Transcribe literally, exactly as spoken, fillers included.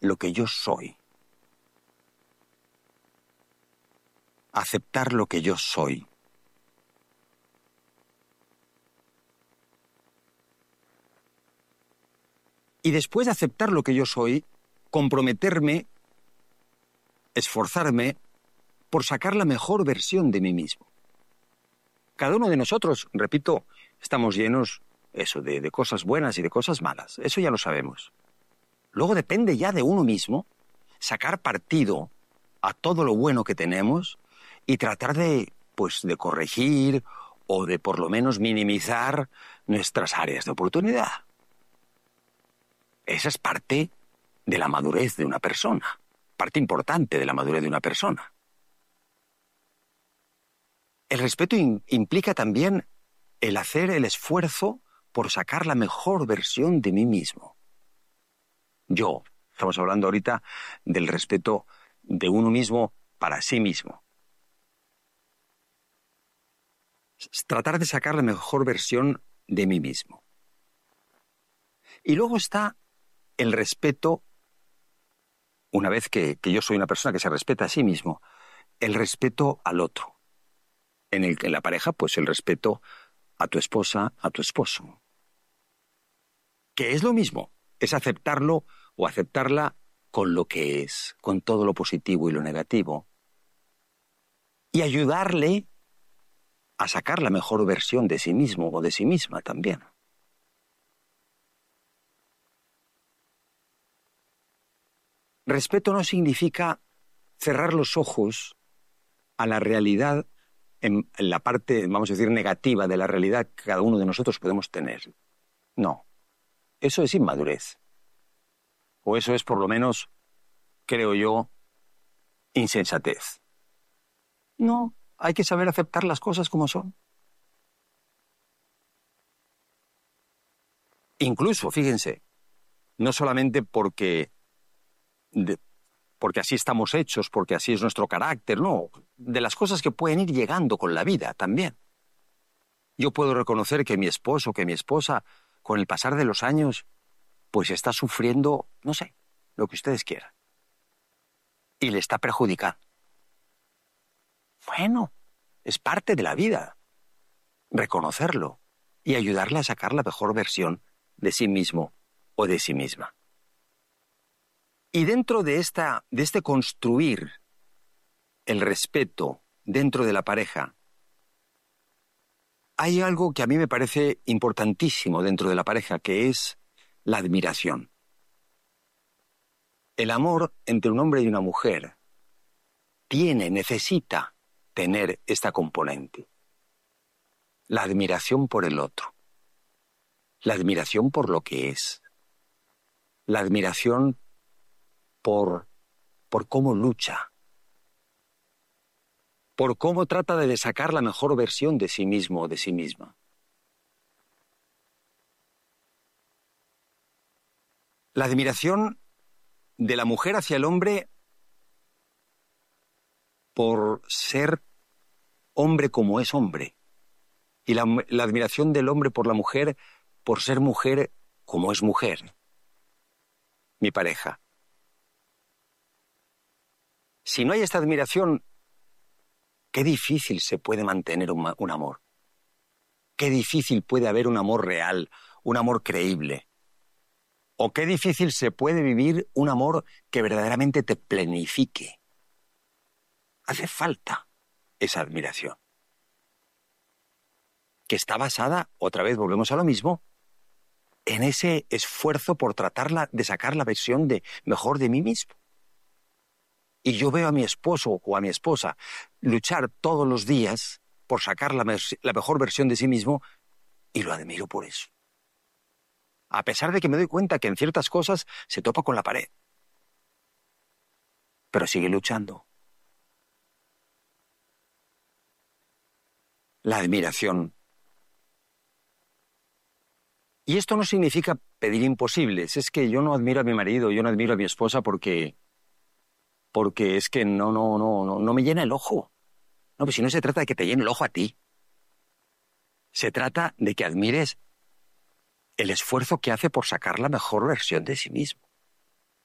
lo que yo soy. Aceptar lo que yo soy. Y después de aceptar lo que yo soy, comprometerme, esforzarme por sacar la mejor versión de mí mismo. Cada uno de nosotros, repito, estamos llenos eso, de, de cosas buenas y de cosas malas. Eso ya lo sabemos. Luego depende ya de uno mismo sacar partido a todo lo bueno que tenemos y tratar de, pues, de corregir o de por lo menos minimizar nuestras áreas de oportunidad. Esa es parte de la madurez de una persona, parte importante de la madurez de una persona. El respeto in- implica también el hacer el esfuerzo por sacar la mejor versión de mí mismo. Yo, estamos hablando ahorita del respeto de uno mismo para sí mismo. Es tratar de sacar la mejor versión de mí mismo. Y luego está el respeto, una vez que, que yo soy una persona que se respeta a sí mismo, el respeto al otro. En, el, en la pareja, pues el respeto a tu esposa, a tu esposo. Que es lo mismo, es aceptarlo o aceptarla con lo que es, con todo lo positivo y lo negativo. Y ayudarle a sacar la mejor versión de sí mismo o de sí misma también. Respeto no significa cerrar los ojos a la realidad en, en la parte, vamos a decir, negativa de la realidad que cada uno de nosotros podemos tener. No, eso es inmadurez. O eso es, por lo menos, creo yo, insensatez. No, hay que saber aceptar las cosas como son. Incluso, fíjense, no solamente porque, de, porque así estamos hechos, porque así es nuestro carácter, no, de las cosas que pueden ir llegando con la vida también. Yo puedo reconocer que mi esposo, que mi esposa, con el pasar de los años, pues está sufriendo, no sé, lo que ustedes quieran. Y le está perjudicando. Bueno, es parte de la vida. Reconocerlo y ayudarle a sacar la mejor versión de sí mismo o de sí misma. Y dentro de, esta, de este construir el respeto dentro de la pareja, hay algo que a mí me parece importantísimo dentro de la pareja, que es la admiración. El amor entre un hombre y una mujer tiene, necesita tener esta componente. La admiración por el otro. La admiración por lo que es. La admiración por, por cómo lucha. Por cómo trata de sacar la mejor versión de sí mismo o de sí misma. La admiración de la mujer hacia el hombre por ser hombre como es hombre. Y la, la admiración del hombre por la mujer por ser mujer como es mujer. Mi pareja. Si no hay esta admiración, qué difícil se puede mantener un, un amor. Qué difícil puede haber un amor real, un amor creíble. O qué difícil se puede vivir un amor que verdaderamente te plenifique. Hace falta esa admiración. Que está basada, otra vez volvemos a lo mismo, en ese esfuerzo por tratarla de sacar la versión de mejor de mí mismo. Y yo veo a mi esposo o a mi esposa luchar todos los días por sacar la, la mejor versión de sí mismo y lo admiro por eso. A pesar de que me doy cuenta que en ciertas cosas se topa con la pared. Pero sigue luchando. La admiración. Y esto no significa pedir imposibles. Es que yo no admiro a mi marido, yo no admiro a mi esposa porque, porque es que no, no, no, no, no me llena el ojo. No, pues si no se trata de que te llene el ojo a ti. Se trata de que admires el esfuerzo que hace por sacar la mejor versión de sí mismo.